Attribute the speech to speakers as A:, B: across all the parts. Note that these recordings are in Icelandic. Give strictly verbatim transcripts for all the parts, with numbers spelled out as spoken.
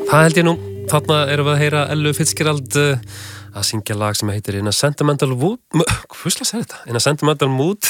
A: Það held ég nú, þarna erum við að heyra Ellu Fitzgerald uh, að syngja lag sem heitir In a Sentimental Mood. Hvað slags er þetta? In a Sentimental Mood.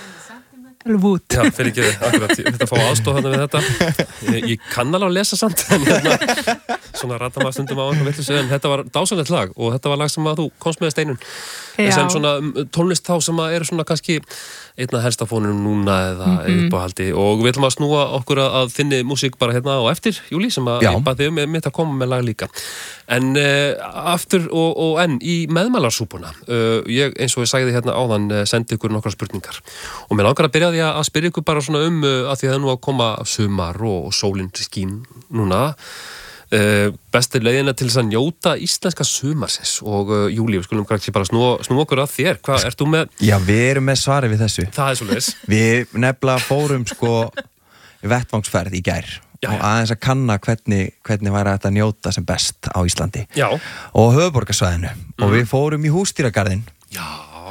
B: Wood.
A: Já, fyrir ekki, akkurat, ég þetta að fá aðstoð hérna við þetta. Ég, ég kann alveg að lesa samt, en hérna, svona rata maður stundum á einhverjum vitlu en þetta var dásanlegt lag og þetta var lag sem að þú komst með Steinun. En sem svona tónlist þá sem að eru svona kannski einna helsta fónunum núna eða mm-hmm. uppáhaldi og við ætlum að snúa okkur að þinni músík bara hérna á eftir, Júlí, sem að ég bað þig um mitt að koma með lag líka. En uh, aftur og, og enn í meðmælarsúpuna, uh, ég eins og ég sagði hérna áðan uh, sendi ykkur nokkra spurningar og mér langar að byrja því að spyrja ykkur bara svona um uh, að því að það nú að koma sumar og, og sólin skín núna. Uh, besti leiðina til þess að njóta íslenska sumarsins og uh, Júlí, við skulum kannski bara snúa, snúa okkur að þér, hvað, ert þú með?
C: Já, við erum með svari við þessu.
A: Það er svoleiðis.
C: Við nefnilega fórum sko vettvangsferð í gær já, og aðeins að kanna hvernig, hvernig væri þetta að njóta sem best á Íslandi
A: já.
C: Og höfuðborgarsvæðinu mm. og við fórum í Húsdýragarðinn.
A: Já,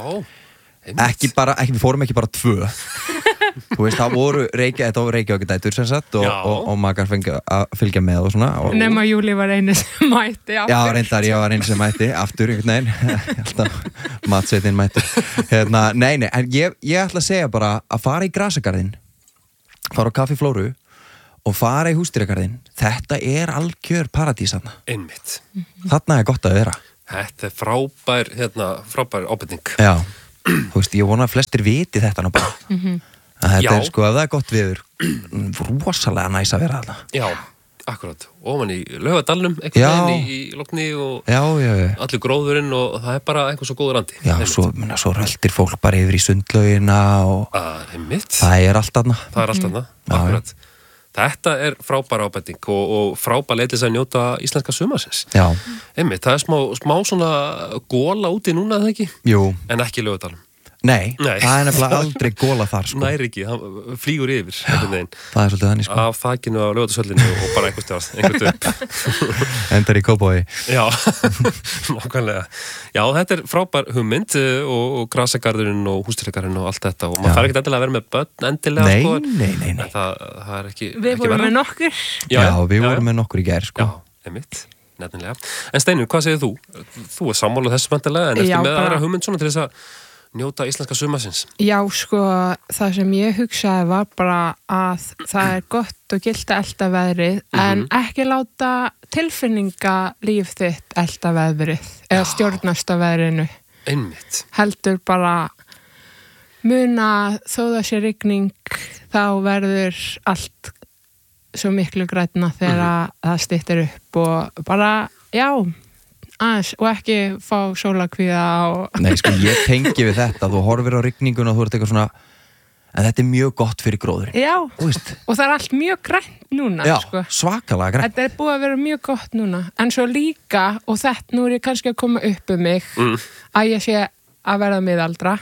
C: ekki bara, ekki, við fórum ekki bara tvö þú veist, það voru Reykja, þetta var Reykjavíkudætur sem sagt og, og, og maður fengi að fylgja með og svona og,
B: nema Júlí var einu sem mætti aftur.
C: Já, reyndar, ég var einu sem mætti aftur einhvern veginn alltaf matsveitin mætti hérna, nei, nei, en ég, ég ætla að segja bara að fara í Grasagarðinn fara á Kaffi Flóru og fara í Húsdýragarðinn, þetta er algjör paradís þarna.
A: Einmitt.
C: Þarna er gott að vera.
A: Þetta er frábær, hérna, frábær ábending.
C: Já, þú veist, ég vona að flestir viti þetta nú bara. Mhm. Þetta já. Er sko, ef það er gott viður, rosalega næs að vera þarna.
A: Já, akkurat. Ofan í Laugardalnum, einhvern veginn í, í Logni og
C: já, já, já.
A: Allir gróðurinn og það er bara einhver svo góður andi.
C: Já, svo, minna, svo röltir fólk bara yfir í sundlaugina og
A: að,
C: það er allt þarna.
A: Það er allt þarna, mm. akkurat. Já, þetta er frábær ábending og, og frábær leið til þess að njóta íslenska sumarsins.
C: Já.
A: Einmitt, það er smá, smá svona góla úti núna, eða ekki?
C: Jú.
A: En ekki í Laugardalnum.
C: Nei, Nei, það er nefnilega aldrei góla þar sko.
A: Næri ekki, það flýgur yfir
C: já, það er svolítið þannig sko.
A: Af þakinu á Laugardalssvellinu og bara einhver stjárn, einhvern upp
C: Endar í Kópavogi.
A: Já, nákvæmlega. Já, þetta er frábær hugmynd og, og Grasagarðurinn og Húsdýragarðurinn og allt þetta og maður þarf ekkert endilega að vera með börn endilega
C: Nei,
A: sko,
C: nei, nei, nei.
A: Það, það er ekki
B: Við
A: ekki
B: vorum með nokkur
C: Já, já við já, vorum já. með nokkur í gær sko.
A: Já, einmitt, nefnilega. En Steinur, hvað segir þú? Þú er sammála þessu vantilega en eftir með bara... aðra hugmynd svona til þess að njóta íslenska sumarsins?
B: Já, sko, það sem ég hugsaði var bara að það er gott og gilt að elda veðrið mm-hmm. en ekki láta tilfinningalíf þitt elda veðrið eða stjórnast á veðrinu.
A: Einmitt.
B: Heldur bara muna þó það sé rigning þá verður allt svo miklu grænna þegar mm-hmm. það styttir upp og bara, já aðeins, og ekki fá sólakvíða og...
C: Nei, sko, ég tengi við þetta þú horfir á rigninguna og þú ert eitthvað svona en þetta er mjög gott fyrir gróðurinn.
B: Já, og það er allt mjög grænt núna.
C: Já,
B: sko.
C: svakalega grænt.
B: Þetta er búið að vera mjög gott núna en svo líka, og þetta nú er ég kannski að koma upp um mig mm. að ég sé að verða miðaldra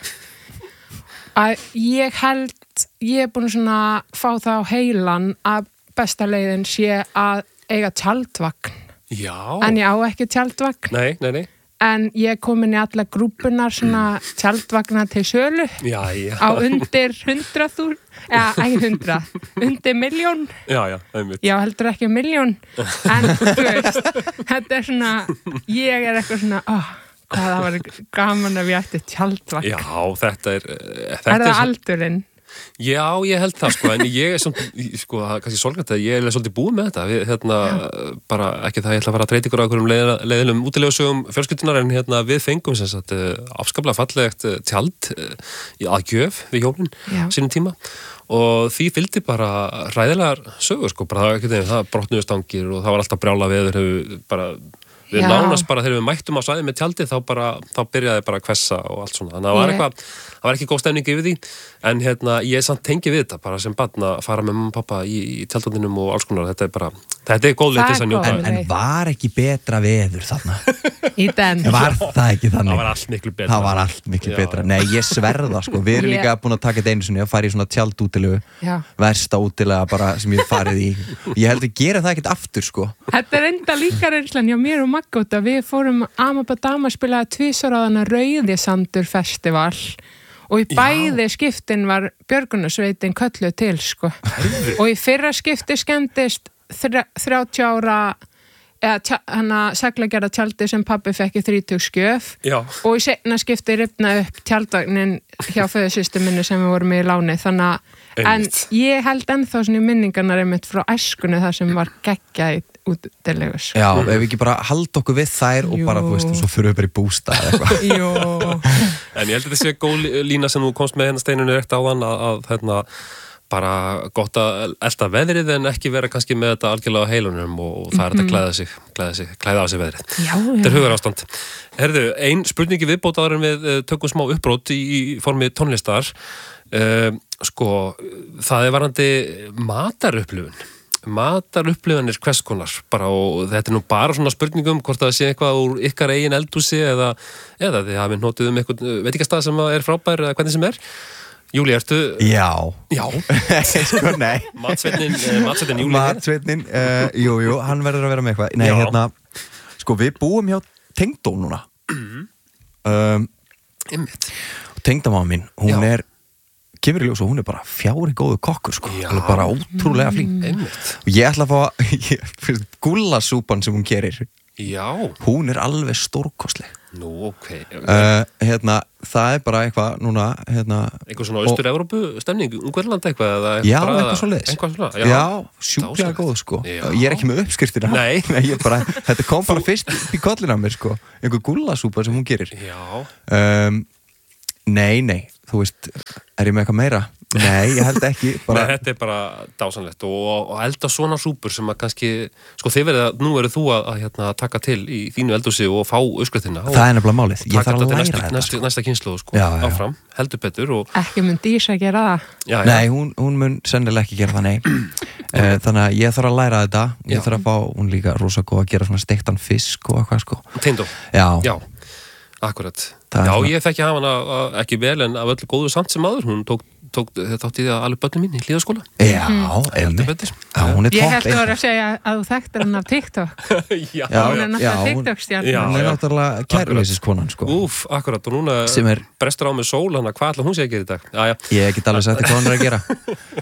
B: að ég held ég er búin svona að fá það á heilan að besta leiðin sé að eiga tjaldvagn.
A: Já.
B: En ég á ekki tjaldvagn.
A: Nei, nei, nei.
B: En ég er komin í alla grúpunar svona tjaldvagna til sölu.
A: Já, já.
B: Á undir hundrað þúr, eða ekki hundrað, undir milljón.
A: Já, já, einmitt.
B: Já, heldur ekki milljón. En þú veist, þetta er svona, ég er eitthvað svona, óh, hvað það var gaman að við ætti tjaldvagn.
A: Já, þetta er... Þetta
B: er það er aldurinn?
A: Já, ég held það sko, en ég er svona, sko, það er kannski sorglægt að ég er svolítið búið með þetta, við, hérna, bara ekki það ég ætla að fara að treyta ykkur á einhverjum leið, leiðilegum útilegursögum fjölskyldunar, en hérna við fengum sem sagt afskaplega fallegt tjald að gjöf við jólin sínum tíma og því fylgdi bara ræðilegar sögur sko, bara það, það brotnuðu stangir og það var alltaf brjála veður, hefur bara við Já. nánast bara þegar við mættum á svæði með tjaldi þá bara, þá byrjaði bara að hvessa og allt svona, þannig að það var eitthvað það var ekki góð stemning yfir því, en hérna ég samt tengi við þetta, bara sem barn að fara með mamma og pappa í, í tjaldundinum og alls konar þetta er bara, þetta er góð leið til þess að njóta
C: en, en var ekki betra veður þarna?
B: Í den
C: var það ekki þannig?
A: Það var allt miklu betra
C: það var allt miklu Já. betra, nei ég sverða sko, við erum líka búin að taka þetta einu sinni að fara í svona tjaldútilegu, versta útilega bara sem ég farið í, ég held við gera það ekkert aftur sko.
B: Þetta er enda líka reynslan hjá mér og Magga út að við fórum Amabadama spilaði tvisvar á þarna Rauðisandur festival og í bæði Já. skiptin var björgunarsveitin kölluð til sko og í fyrra skipti skemmtist þrjátíu ára eða hann að seglagerða tjaldi sem pabbi fekk í þrítugsgjöf
A: Já.
B: og í seinna skipti rifna upp tjaldvagnin hjá föðursystur minni sem við vorum í láni, þannig að en ég held ennþá svona í minningarnar einmitt frá æskunni þar sem var geggjað út til legus.
C: Já, ef við ekki bara halda okkur við þær og
B: Jú.
C: bara, þú veist, og svo fyrir við bara í bústað eða eitthvað.
B: Jó.
A: En ég held að þetta sé góð lína sem þú komst með hérna Steinunni rétt áðan að, að hérna, bara gott að elta veðrið en ekki vera kannski með þetta algjörlega á heilunum og það er þetta að klæða sig, klæða sig, klæða á sig veðrið.
B: Já,
A: Þetta er hugar ástand. Herðu, ein spurningi viðbót áður en við uh, tökum smá uppbrót í, í formi tónlistar. Uh, sko, það er varandi matarupplifun. Matarupplifunir hvers konar bara og þetta er nú bara svona spurningum hvort það sé eitthvað úr ykkar eigin eldhúsi eða, eða þið hafið notið um eitthvað veitingastað sem er frábær eða hvernig sem er. Júli, ertu...
C: Já.
A: Já.
C: Sko, nei.
A: Matsveitnin, uh, matsveitnin Júli.
C: Matsveitnin, uh, jú, jú, hann verður að vera með eitthvað. Nei,
A: Já.
C: hérna, sko, við búum hjá Tengdó núna. um,
A: Einmitt.
C: og Tengdamáma mín, hún
A: Já.
C: er, kemur í ljós og hún er bara fjári góðu kokkur, sko.
A: Já.
C: Alveg bara ótrúlega flink.
A: Einmitt.
C: Og ég ætla að fá, ég, fyrst, gúllasúpan sem hún gerir,
A: Já.
C: hún er alveg stórkostleg.
A: Nú, ok.
C: Uh, hérna, það er bara eitthvað núna, hérna...
A: Eitthvað svona Austur-Evrópu stemning, Ungverjaland eitthvað eða
C: Já,
A: bara,
C: eitthvað svo leiðis.
A: Eitthvað svona,
C: Já, já sjúklega
A: Dásamlegt.
C: góð, sko.
A: Já.
C: Ég er ekki með uppskriftina.
A: Nei.
C: Nei ég bara, þetta kom bara fyrst upp í kollina á mér, sko. Einhver gúllasúpa sem hún gerir.
A: Já.
C: Um, nei, nei, þú veist, er ég með eitthvað meira? Nei, ég held ekki. Bara...
A: Nei, þetta er bara dásanlegt og, og elda svona súpur sem að kannski, sko þið verið að, nú verið þú að, að hérna, taka til í þínu eldhúsi og fá uppskriftina.
C: Það er nefnilega málið. Ég þarf að læra
A: næsta,
C: þetta.
A: Næsta,
C: Sko.
A: næsta kynsluðu, sko,
C: Já, já.
A: áfram, heldur betur og...
B: Ekki mun Dísa gera það.
A: Já, já.
C: Nei, hún, hún mun sennilega ekki gera það, nei. Þannig að ég þarf að læra þetta. Ég
A: Já.
C: þarf að fá, hún líka rosa góð að gera svona steiktan fisk og eitthvað, sko.
A: Tengdó.
C: Já.
A: Já, akkurat.
C: Það er
A: Já,
C: svona-
A: ég þekki hafa hana að- ekki vel en af öllu góðu samt sem aður. Hún tók, tók þátt í því að alveg börnum mín í hlíðaskóla.
C: Já,
A: Heldur
C: einmitt.
A: betur.
C: Já, hún er
B: Ég
C: topp
B: held að vera
C: eitt.
B: að segja að þú þekktir hann af TikTok.
A: Já,
C: Já,
B: Hún er
C: já,
B: náttúrulega
C: hún-
B: TikTok-stjarn.
A: Já,
C: Hún er
A: já.
C: náttúrulega kæruleysiskonan, sko.
A: Úf, akkurat, og núna
C: Sem er-
A: brestur á með sól, hann að hvað ætla hún sé að gera í dag? Já, já.
C: Ég get alveg sagt hvað hún er að gera.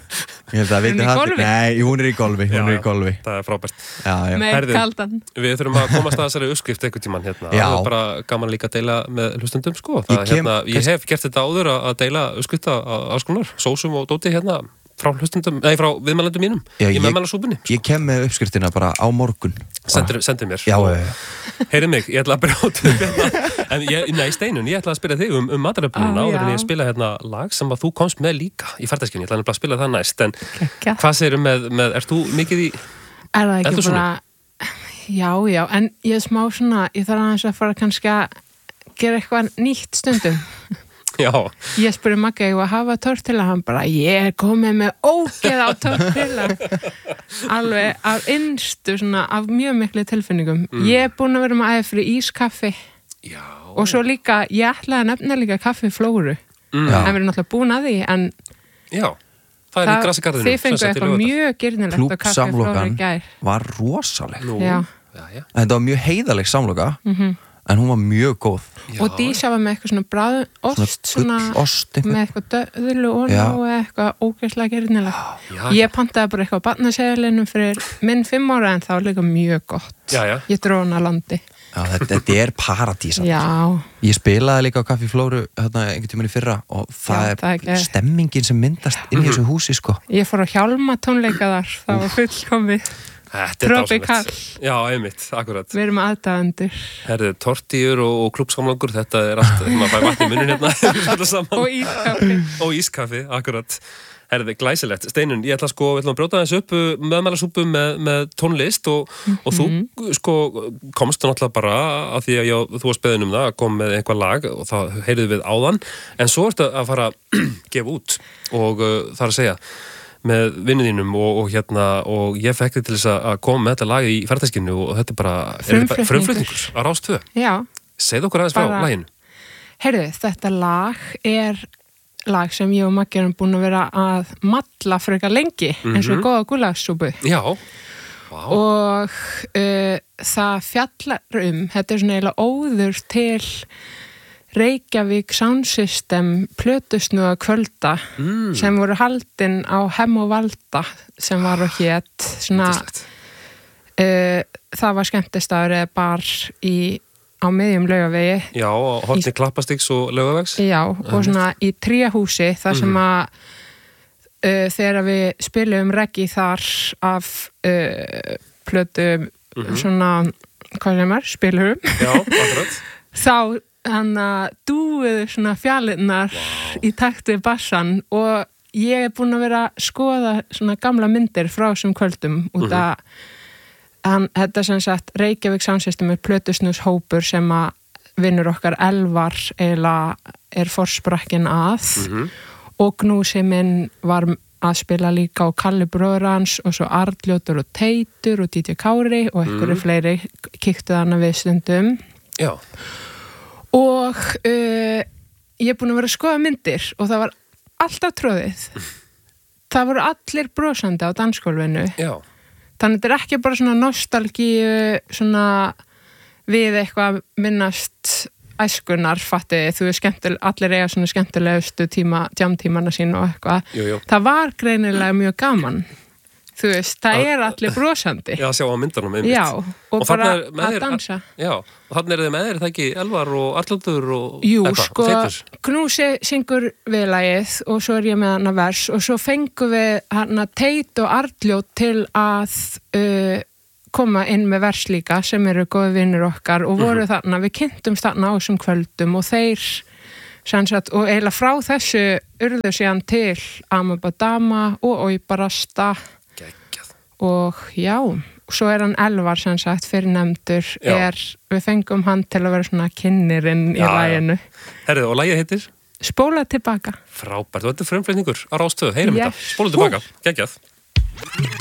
C: Ég held að
B: Er hún
C: viti
B: í
C: það.
B: golfi?
C: Nei, hún er í golfi, hún
A: Já,
C: er í
A: já.
C: golfi.
A: Það er frábært.
C: Já, já.
B: Með
A: Herðu.
B: kaldan.
A: Við þurfum að komast að þessari uppskrift einhvern tímann hérna.
C: Já.
A: Það er bara gaman líka að deila með hlustendum, sko. Það,
C: Ég kem-
A: hérna, ég hef gert þetta áður að, að deila uppskrifta á alls konar, sósum og dóti hérna frá hlustendum, nei, frá viðmælendum mínum.
C: Já,
A: í
C: ég-
A: meðmælasúpunni.
C: Ég kem með uppskriftina bara á morgun.
A: Sendir, sendir mér.
C: Já, já, já.
A: Heyrðu mig, ég ætla að brjóta upp hérna. En ég, nei, Steinun, ég ætla að spila þig um, um mataröflunum
B: Á,
A: áður en
B: já.
A: ég spila hérna lag sem að þú komst með líka í ferðarskjunni. Ég ætla nefnilega að spila það næst. En
B: Geggjað.
A: hvað segirðu með, með, ert þú mikið í...
B: Er það ekki
A: Eldhúsinu?
B: bara... Já, já, en ég er smá svona, ég þarf aðeins að fara kannski að gera eitthvað nýtt stundum.
A: Já,
B: Ég spurði Magga, ég var að hafa tortilla, hann bara, ég er komið með ógeð á tortilla. Alveg af innstu, svona, af mjög miklu tilfinningum. Ég er búin að vera með aðeins fyrir ískaffi
A: já.
B: og svo líka, ég ætlaði að nefna líka kaffi flóru.
A: Mm.
C: Já.
B: En við erum náttúrulega búin að því, en
A: Já, það er í grasigarðinu.
B: þið fengu eitthvað mjög gyrnilegt á kaffi flóru í
C: Klúbbsamlokan
B: gær.
C: var rosaleg.
A: Nú,
B: Já.
A: já, já.
C: En þetta var mjög heiðaleg samloka,
B: Mhm.
C: en hún var mjög góð.
A: Já.
B: Og Dísa var með eitthvað svona bráð ost, svona,
C: Gullost, einhvern.
B: með eitthvað döðlu og
C: Já.
B: eitthvað ógeðslega gyrnilegt.
A: Já,
B: Ég pantaði bara eitthvað á barnaseðlinum fyrir minn fimm ára en það var líka mjög gott.
A: Já, já.
B: Ég dró hann að landi.
C: Já, þetta, þetta er paradísa.
B: Já,
C: Ég spilaði líka á Kaffi Flóru hérna einhvern tímann í fyrra og það,
B: Já,
C: er,
B: það er ekki-
C: stemmingin sem myndast inn í þessu húsi, sko.
B: ég fór á Hjálma tónleika þar, það var fullkomið.
A: Þetta er
B: Tropikal.
A: dásamlegt. Já, einmitt, akkurat.
B: Við erum aðdáðendur.
A: Herðu, tortíur og, og klúbbsamlokur, þetta er allt, maður fæ vatn í munnin hérna, þetta saman.
B: Og ískaffi.
A: Og ískaffi, akkurat. Herðu, glæsilegt. Steinun, ég ætla sko, við ætlum að brjóta þessu upp meðmælasúpu með, með tónlist og, og þú, sko, komst náttúrulega bara að því að ég, þú varst beðin um það að koma með einhver lag og það heyrðu við áðan, en svo ertu að fara að gefa út og uh, það er að segja með vinnuðínum og, og hérna og ég fekk þið til þess að koma með þetta lag í ferðarskinu og þetta er bara
B: Frumflutningur.
A: frumflutningur á Rás tvö.
B: Já,
A: Segð okkur aðeins frá
B: Bara-
A: laginu.
B: heyrðu, þetta lag er lag sem ég og Maggi erum búin að vera að malla frekar lengi, eins og góða gulagsúpu.
A: Já, vá,
B: Og uh, það fjallar um, þetta er svona eiginlega óður til Reykjavík Sound System plötusnúða kvölda
A: Mm.
B: sem voru haldin á Hemm og Valda sem var og hét svona
A: yndislegt.
B: uh, það var skemmtistaður eða bar í, á miðjum Laugavegi.
A: Já, á horni Klapparstígs og Laugavegs.
B: Já, og svona í tréhúsi, þar sem að uh, þegar við spilum reggi þar af uh, plötu mm-hmm. svona, hvað sem er, spilurum.
A: Já, akkurat.
B: Þá hann að dúið svona fjallinnar wow. í takt við bassan og ég er búin að vera að skoða svona gamla myndir frá þessum kvöldum út að hann, þetta sem sagt Reykjavík Sound System er plötusnús hópur sem að vinnur okkar Elvar eiginlega er forsprakkin að mm-hmm. og Gnúsi minn var að spila líka á Kalli bróður hans og svo Arnljótur og Teitur og D J Kári og einhverju mm. fleiri kíktu þarna við stundum.
A: Já.
B: Og uh, ég er búin að vera að skoða myndir og það var alltaf tróðið. Það voru allir brosandi á dansgólfinu.
A: Já.
B: Þannig þetta er ekki bara svona nostalgíu, svona við eitthvað minnast æskunar, fattiði, þú er skemmtileg, allir eiga svona skemmtilegustu tíma, tjámtímana sín og eitthvað.
A: Jú, jú.
B: Það var greinilega mjög gaman. Þú veist, það er allir brosandi.
A: Já, sjá á myndanum einmitt.
B: Já, og, og bara að dansa.
A: Já, og þannig er þið með þér, það ekki Elvar og Arnljótur og
B: Jú,
A: eitthvað,
B: sko,
A: Teitur.
B: Gnúsi syngur viðlagið og svo er ég með hana vers og svo fengum við hana Teit og Arnljót til að uh, koma inn með vers líka sem eru góði vinnur okkar og voru mm-hmm. þarna, við kynntumst þarna á þessum kvöldum og þeir sannsagt, og eiginlega frá þessu urðu síðan til Amabadama og Óibarasta og já, svo er hann Elvar sem sagt fyrir nefndur er, við fengum hann til að vera svona kynnirinn í laginu.
A: Herðu, og lagið heitir?
B: Spóla tilbaka.
A: Frábært, þetta er frumflutningur á Rástöðu, heyrum yes. þetta. Spóla tilbaka, geggjað.